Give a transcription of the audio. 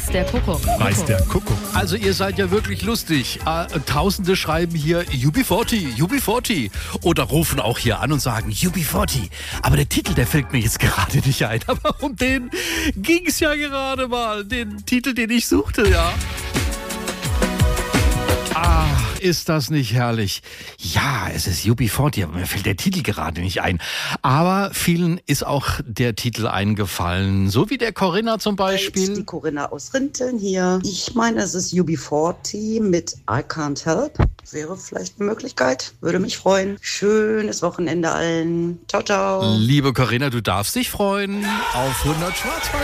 weiß der Kuckuck. Weiß der Kuckuck. Also ihr seid ja wirklich lustig. Tausende schreiben hier UB40, UB40. Oder rufen auch hier an und sagen UB40. Aber der Titel, der fällt mir jetzt gerade nicht ein. Aber um den ging es ja gerade mal. Den Titel, den ich suchte, ja. Ist das nicht herrlich? Ja, es ist UB40, aber mir fällt der Titel gerade nicht ein. Aber vielen ist auch der Titel eingefallen. So wie der Corinna zum Beispiel. Die Corinna aus Rinteln hier. Ich meine, es ist UB40 mit I Can't Help. Wäre vielleicht eine Möglichkeit. Würde mich freuen. Schönes Wochenende allen. Ciao, ciao. Liebe Corinna, du darfst dich freuen auf 100 Schwarzwald.